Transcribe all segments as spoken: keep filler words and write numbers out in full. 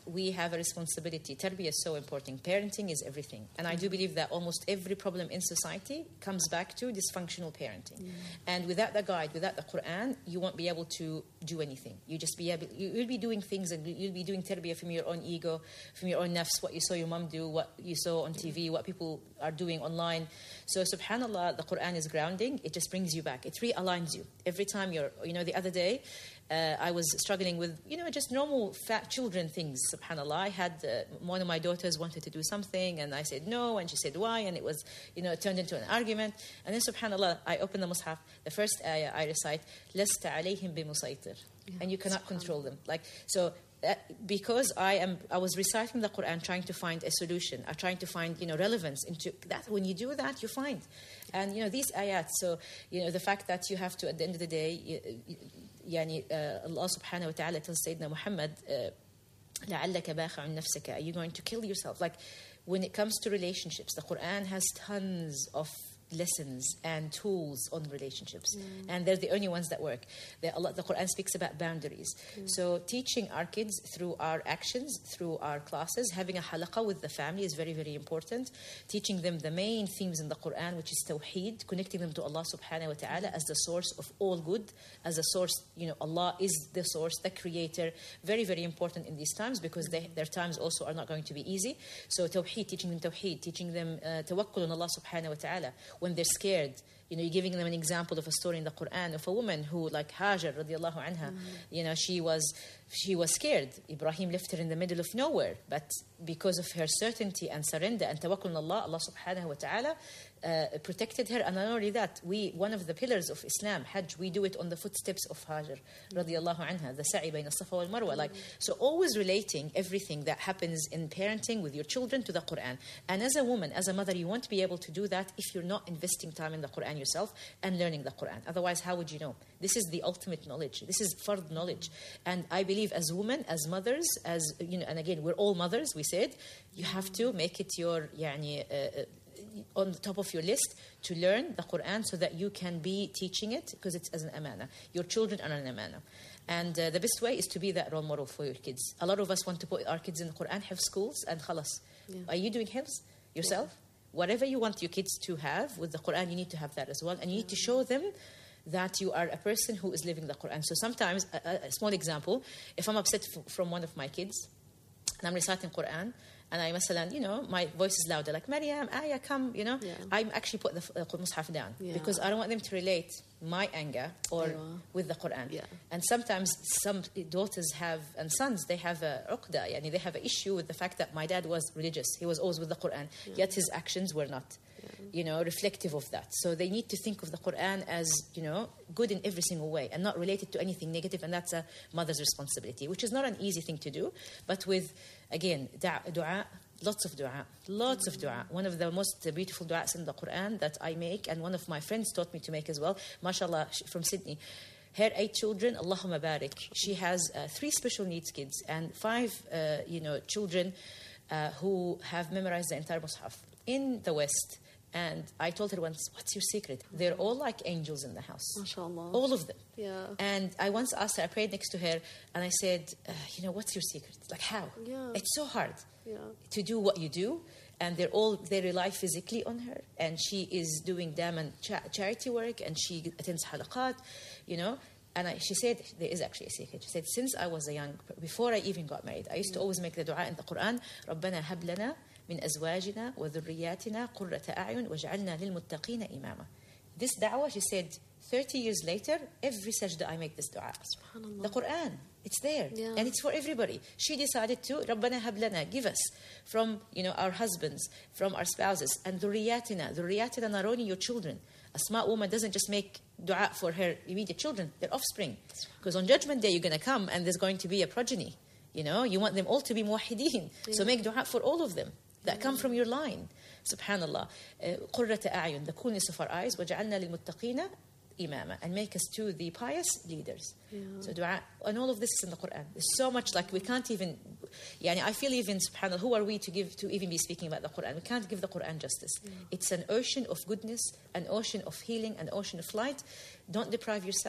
we have a responsibility. Tarbiyah is so important. Parenting is everything. And I do believe that almost every problem in society comes back to dysfunctional parenting. Mm. And without the guide, without the Quran, you won't be able to do anything. You just be able, you'll be doing things, and you'll be doing tarbiyah from your own ego, from your own nafs, what you saw your mom do, what you saw on T V, what people are doing online. So subhanAllah, the Quran is grounding. It just brings you back. It realigns you. Every time you're, you know, the other day, Uh, I was struggling with, you know, just normal fat children things, subhanAllah. I had, uh, one of my daughters wanted to do something, and I said no, and she said why, and it was, you know, it turned into an argument. And then subhanAllah, I opened the Mus'haf, the first ayah I recite, لَسْتَ عَلَيْهِمْ بِمُسَيْطِرٍ, and you cannot control them. Like, so uh, because I am, I was reciting the Quran, trying to find a solution, or trying to find, you know, relevance into that. When you do that, you find. And, you know, these ayat, so, you know, the fact that you have to, at the end of the day, you, you, يعني uh, Allah subhanahu wa ta'ala tells Sayyidina Muhammad, uh, لَعَلَّكَ بَاخِعٌ نَفْسَكَ, are you going to kill yourself? Like, when it comes to relationships, the Quran has tons of lessons and tools on relationships, mm. and they're the only ones that work. The, Allah, the Quran speaks about boundaries. Mm. So teaching our kids through our actions, through our classes, having a halaqah with the family is very, very important. Teaching them the main themes in the Quran, which is tawheed, connecting them to Allah subhanahu wa ta'ala as the source of all good, as a source, you know, Allah is the source, the creator. Very, very important in these times, because they, their times also are not going to be easy. So tawheed, teaching them tawheed, teaching them uh, tawakkul on Allah subhanahu wa ta'ala. When they're scared, you know, you're giving them an example of a story in the Quran of a woman who, like Hajar radiallahu anha, mm. you know, she was she was scared. Ibrahim left her in the middle of nowhere, but because of her certainty and surrender and tawakkul on Allah, Allah subhanahu wa ta'ala uh, protected her. And not only that, we, one of the pillars of Islam, Hajj, we do it on the footsteps of Hajar radiallahu anha, the sa'i bayna as-safa wal marwa. Like, so always relating everything that happens in parenting with your children to the Quran. And as a woman, as a mother, you won't be able to do that if you're not investing time in the Quran yourself and learning the Quran. Otherwise, how would you know? This is the ultimate knowledge. This is fard knowledge. And I believe as women, as mothers, as, you know, and again, we're all mothers, we said, you have to make it your, yani, uh, on the top of your list to learn the Quran so that you can be teaching it, because it's as an amana. Your children are an amana. And uh, the best way is to be that role model for your kids. A lot of us want to put our kids in the Quran, have schools, and khalas. Yeah. Are you doing hifz yourself? Yeah. Whatever you want your kids to have with the Quran, you need to have that as well. And you need to show them that you are a person who is living the Quran. So sometimes, a, a small example, if I'm upset f- from one of my kids, and I'm reciting Quran, and I, masalan, you know, my voice is louder, like, Maryam, Ayah, come, you know. Yeah. I actually put the uh, Mus'haf down, yeah. because I don't want them to relate my anger or yeah. with the Quran. Yeah. And sometimes some daughters have, and sons, they have a uqda, yani they have an issue with the fact that my dad was religious. He was always with the Quran, yeah. yet his actions were not, yeah. you know, reflective of that. So they need to think of the Quran as, you know, good in every single way and not related to anything negative, and that's a mother's responsibility, which is not an easy thing to do, but with, again, dua, lots of dua, lots of dua. One of the most beautiful du'as in the Quran that I make, and one of my friends taught me to make as well, mashallah, from Sydney. Her eight children, Allahumma barik. She has uh, three special needs kids and five, uh, you know, children uh, who have memorized the entire Mus'haf in the West. And I told her once, what's your secret? They're all like angels in the house. MashaAllah. All of them. Yeah. And I once asked her, I prayed next to her, and I said, uh, you know, what's your secret? Like, how? Yeah. It's so hard yeah. to do what you do. And they're all, they rely physically on her. And she is doing Daman cha- charity work, and she attends halaqat, you know. And I, she said, there is actually a secret. She said, since I was a young, before I even got married, I used yeah. to always make the dua in the Quran, رَبَّنَا هَبْ لَنَا من أزواجنا وذرياتنا قرة أعين وجعلنا للمتقين إماما. This da'wah, she said, thirty years later, every sajda I make this dua. The Quran, it's there. Yeah. And it's for everybody. She decided to, رَبَّنَا هَبْ لَنَا, give us from, you know, our husbands, from our spouses, and ذرياتنا, ذرياتنا not only your children. A smart woman doesn't just make dua for her immediate children, their offspring. Because on Judgment Day, you're going to come and there's going to be a progeny. You know, you want them all to be muwahideen. Yeah. So make dua for all of them that come from your line. Subhanallah. قُرَّةَ أَعْيُن, the coolness of our eyes. وَجَعَلْنَا لِلْمُتَّقِينَ إِمَامًا, and make us to the pious leaders. Yeah. So dua, and all of this is in the Quran. There's so much, like we can't even, yani I feel even, subhanAllah, who are we to give, to even be speaking about the Quran? We can't give the Quran justice. Yeah. It's an ocean of goodness, an ocean of healing, an ocean of light. Don't deprive yourself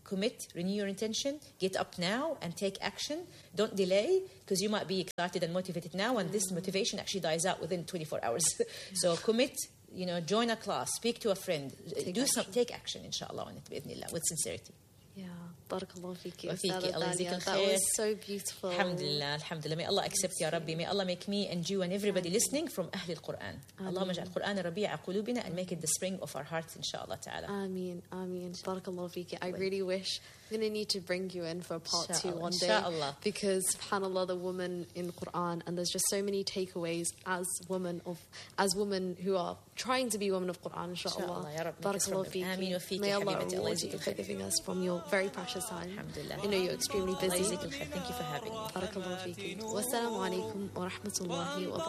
commit, renew your intention, get up now and take action. Don't delay, because you might be excited and motivated now, and this motivation actually dies out within twenty-four hours. So commit, you know, join a class, speak to a friend, Take do action. some, take action, inshallah, on it, بإذن الله, with sincerity. Yeah, barakallah fiki. Wa fiki. Ustadha Allah Thania. yajzik That al-khair. was so beautiful. Alhamdulillah, alhamdulillah. May Allah accept ya Rabbi. May Allah make me and you and everybody listening from Ahl al-Quran. Allahumma ja'al al-Quran rabi'a qulubina, and make it the spring of our hearts, inshallah ta'ala. Ameen, Ameen. Barakallah fiki. I really wish I'm going to need to bring you in for part two Insha'Allah, one day. Insha'Allah. Because, subhanAllah, the woman in Quran, and there's just so many takeaways as women of, as women who are trying to be women of Quran, inshallah. Inshallah, ya Rabbi, make us Barakallah from them. Ameen wa fiki. fiki, May Allah habibati. Allah reward yajzik you for al-khair. giving us from your very precious time. Alhamdulillah. I know you're extremely Allah busy. yajzik al-khair. Thank you for having me. Barakallah fiki. Wassalamu alaikum wa rahmatullahi wa